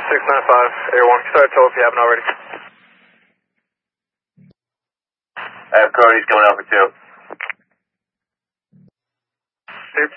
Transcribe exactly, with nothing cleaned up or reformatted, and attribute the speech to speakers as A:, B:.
A: six nine five, Air one. Start toll if you haven't already.
B: I have Cody's coming out for two.